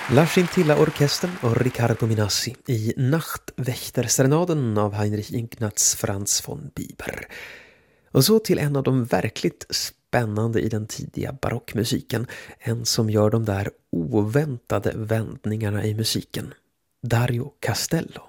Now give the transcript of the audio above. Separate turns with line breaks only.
La Scintilla-orkestern och Riccardo Minassi i Nachtwächterserenaden av Heinrich Ignaz Franz von Bieber. Och så till en av de verkligt spännande i den tidiga barockmusiken, en som gör de där oväntade vändningarna i musiken, Dario Castello.